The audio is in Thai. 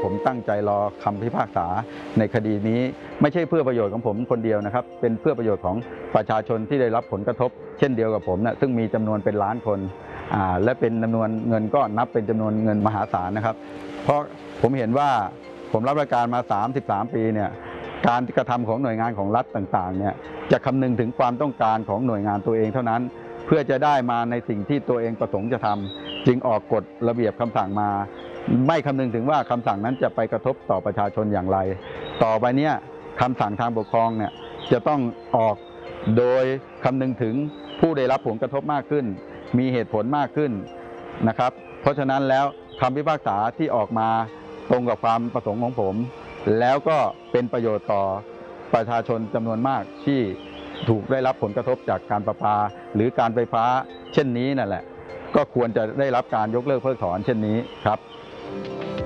ผมตั้งใจรอคำพิพากษาในคดีนี้ไม่ใช่เพื่อประโยชน์ของผมคนเดียวนะครับเป็นเพื่อประโยชน์ของประชาชนที่ได้รับผลกระทบเช่นเดียวกับผมนะซึ่งมีจำนวนเป็นล้านคนและเป็นจำนวนเงินก็นับเป็นจำนวนเงินมหาศาลนะครับเพราะผมเห็นว่าผมรับราชการมา33 ปีเนี่ยการกระทำของหน่วยงานของรัฐต่างๆเนี่ยจะคำนึงถึงความต้องการของหน่วยงานตัวเองเท่านั้นเพื่อจะได้มาในสิ่งที่ตัวเองประสงค์จะทำจึงออกกฎระเบียบคำสั่งมาไม่คำนึงถึงว่าคำสั่งนั้นจะไปกระทบต่อประชาชนอย่างไรต่อไปเนี้ยคำสั่งทางปกครองเนี่ยจะต้องออกโดยคำนึงถึงผู้ได้รับผลกระทบมากขึ้นมีเหตุผลมากขึ้นนะครับเพราะฉะนั้นแล้วคำพิพากษาที่ออกมาตรงกับความประสงค์ของผมแล้วก็เป็นประโยชน์ต่อประชาชนจำนวนมากที่ถูกได้รับผลกระทบจากการประปาหรือการไฟฟ้าเช่นนี้นั่นแหละก็ควรจะได้รับการยกเลิกเพิกถอนเช่นนี้ครับ